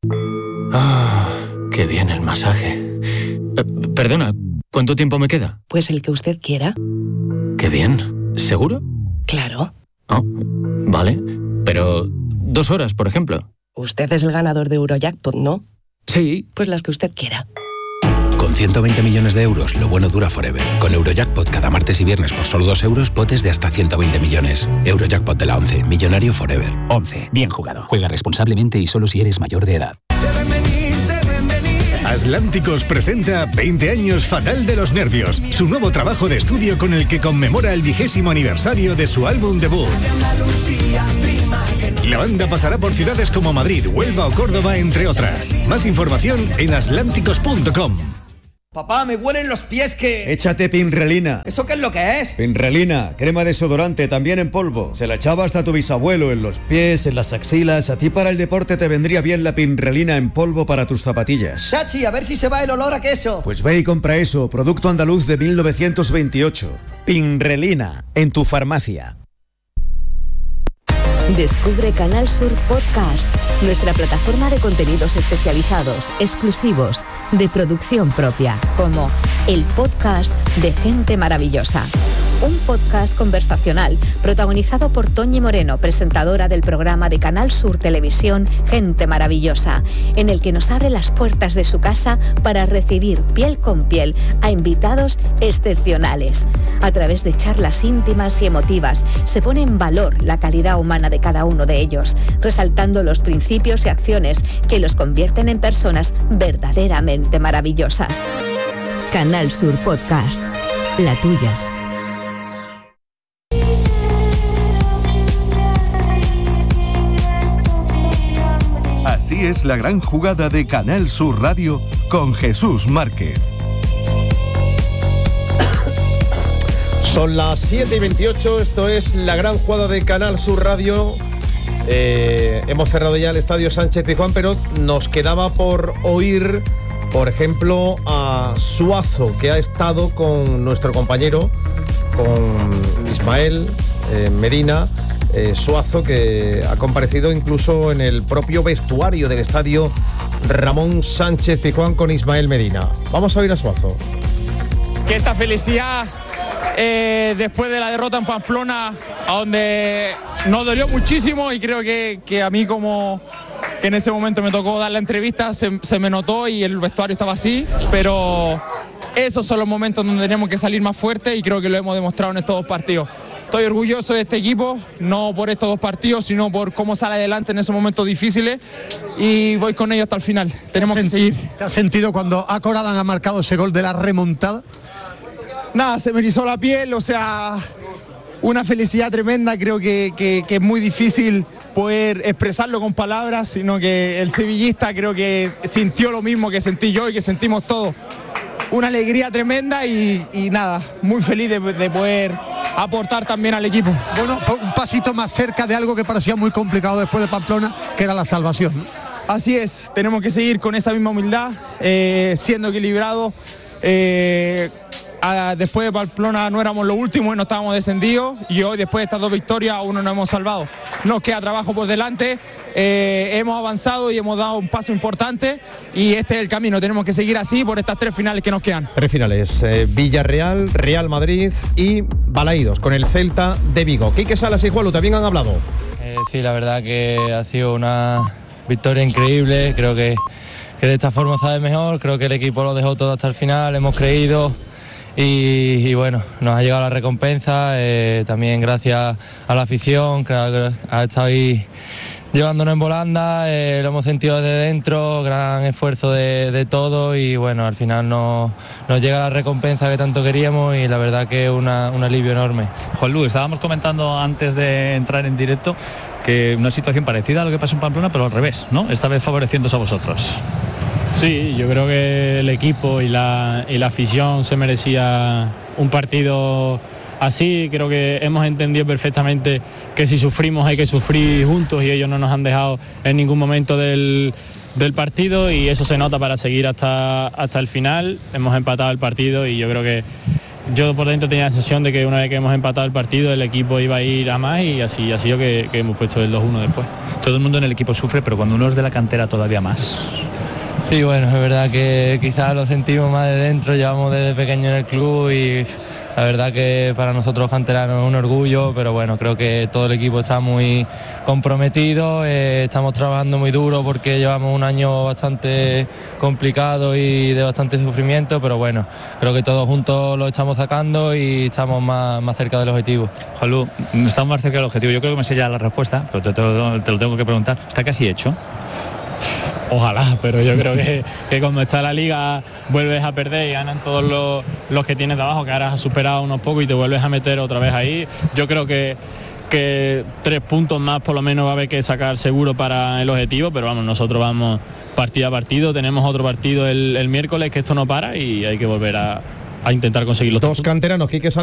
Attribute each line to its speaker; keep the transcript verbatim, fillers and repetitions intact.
Speaker 1: Ah, qué bien el masaje. Eh, perdona, ¿cuánto tiempo me queda?
Speaker 2: Pues el que usted quiera.
Speaker 1: Qué bien. ¿Seguro?
Speaker 2: Claro.
Speaker 1: Oh, vale. Pero dos horas, por ejemplo.
Speaker 2: Usted es el ganador de Eurojackpot, ¿no?
Speaker 1: Sí.
Speaker 2: Pues las que usted quiera.
Speaker 3: Con ciento veinte millones de euros, lo bueno dura forever. Con Eurojackpot cada martes y viernes por solo dos euros, potes de hasta ciento veinte millones. Eurojackpot de la once, millonario forever.
Speaker 4: once. Bien jugado. Juega responsablemente y solo si eres mayor de edad.
Speaker 5: Atlánticos presenta veinte años Fatal de los Nervios, su nuevo trabajo de estudio con el que conmemora el vigésimo aniversario de su álbum debut. La banda pasará por ciudades como Madrid, Huelva o Córdoba, entre otras. Más información en atlánticos punto com.
Speaker 6: Papá, me huelen los pies que...
Speaker 7: Échate Pinrelina.
Speaker 6: ¿Eso qué es lo que es?
Speaker 7: Pinrelina, crema desodorante, también en polvo. Se la echaba hasta tu bisabuelo, en los pies, en las axilas. A ti para el deporte te vendría bien la Pinrelina en polvo para tus zapatillas.
Speaker 6: Chachi, a ver si se va el olor a queso.
Speaker 7: Pues ve y compra eso, producto andaluz de mil novecientos veintiocho. Pinrelina, en tu farmacia.
Speaker 8: Descubre Canal Sur Podcast, nuestra plataforma de contenidos especializados, exclusivos, de producción propia, como el podcast de Gente Maravillosa. Un podcast conversacional protagonizado por Toñi Moreno, presentadora del programa de Canal Sur Televisión Gente Maravillosa, en el que nos abre las puertas de su casa para recibir piel con piel a invitados excepcionales. A través de charlas íntimas y emotivas se pone en valor la calidad humana de cada uno de ellos, resaltando los principios y acciones que los convierten en personas verdaderamente maravillosas. Canal Sur Podcast, la tuya.
Speaker 9: Así es la gran jugada de Canal Sur Radio con Jesús Márquez.
Speaker 10: Son las siete y veintiocho, esto es la gran jugada de Canal Sur Radio. Eh, hemos cerrado ya el Estadio Sánchez Pizjuán, pero nos quedaba por oír, por ejemplo, a Suazo, que ha estado con nuestro compañero, con Ismael eh, Medina. Eh, Suazo, que ha comparecido incluso en el propio vestuario del estadio Ramón Sánchez Pizjuán con Ismael Medina. Vamos a oír a Suazo.
Speaker 11: Que esta felicidad eh, después de la derrota en Pamplona, a donde nos dolió muchísimo, y creo que, que a mí como que en ese momento me tocó dar la entrevista, se, se me notó y el vestuario estaba así, pero esos son los momentos donde tenemos que salir más fuertes y creo que lo hemos demostrado en estos dos partidos. Estoy orgulloso de este equipo, no por estos dos partidos, sino por cómo sale adelante en esos momentos difíciles, y voy con ellos hasta el final. Tenemos que seguir.
Speaker 12: ¿Te has sentido cuando a Corada ha marcado ese gol de la remontada?
Speaker 11: Nada, se me erizó la piel, o sea, una felicidad tremenda. Creo que, que, que es muy difícil poder expresarlo con palabras, sino que el sevillista creo que sintió lo mismo que sentí yo y que sentimos todos. Una alegría tremenda y, y nada, muy feliz de, de poder aportar también al equipo.
Speaker 12: Bueno, un pasito más cerca de algo que parecía muy complicado después de Pamplona, que era la salvación, ¿no?
Speaker 11: Así es, tenemos que seguir con esa misma humildad, eh, siendo equilibrados. Eh, a, después de Pamplona no éramos los últimos y no estábamos descendidos, y hoy, después de estas dos victorias, aún no nos hemos salvado. Nos queda trabajo por delante, eh, hemos avanzado y hemos dado un paso importante, y este es el camino. Tenemos que seguir así por estas tres finales que nos quedan.
Speaker 10: Tres finales, eh, Villarreal, Real Madrid y Balaídos, con el Celta de Vigo. Quique Salas y Juanlu también han hablado.
Speaker 13: Eh, sí, la verdad que ha sido una victoria increíble. Creo que, que de esta forma sabe mejor. Creo que el equipo lo dejó todo hasta el final, hemos creído. Y, y bueno, nos ha llegado la recompensa, eh, también gracias a la afición, creo que ha estado ahí llevándonos en volanda, eh, lo hemos sentido desde dentro, gran esfuerzo de, de todo, y bueno, al final nos, nos llega la recompensa que tanto queríamos, y la verdad que es una, un alivio enorme.
Speaker 14: Juanlu, estábamos comentando antes de entrar en directo que una situación parecida a lo que pasó en Pamplona, pero al revés, ¿no? Esta vez favoreciéndose a vosotros.
Speaker 15: Sí, yo creo que el equipo y la, y la afición se merecía un partido así. Creo que hemos entendido perfectamente que si sufrimos hay que sufrir juntos, y ellos no nos han dejado en ningún momento del, del partido, y eso se nota para seguir hasta, hasta el final. Hemos empatado el partido y yo creo que, yo por dentro tenía la sensación de que una vez que hemos empatado el partido el equipo iba a ir a más y así ha sido que, que hemos puesto el dos uno después.
Speaker 14: Todo el mundo en el equipo sufre, pero cuando uno es de la cantera todavía más.
Speaker 13: Sí, bueno, es verdad que quizás lo sentimos más de dentro, llevamos desde pequeño en el club y la verdad que para nosotros canteranos es un orgullo, pero bueno, creo que todo el equipo está muy comprometido, eh, estamos trabajando muy duro porque llevamos un año bastante complicado y de bastante sufrimiento, pero bueno, creo que todos juntos lo estamos sacando y estamos más, más cerca del objetivo.
Speaker 14: Juanlu, estamos más cerca del objetivo, yo creo que me sé ya la respuesta, pero te, te, lo, te lo tengo que preguntar, ¿está casi hecho?
Speaker 15: Ojalá, pero yo creo que, que cuando está la liga vuelves a perder y ganan todos los, los que tienes de abajo, que ahora has superado unos pocos y te vuelves a meter otra vez ahí. Yo creo que, que tres puntos más por lo menos va a haber que sacar seguro para el objetivo, pero vamos, nosotros vamos partido a partido, tenemos otro partido el, el miércoles, que esto no para y hay que volver a, a intentar conseguirlo.
Speaker 10: Dos canteranos, Quique Sal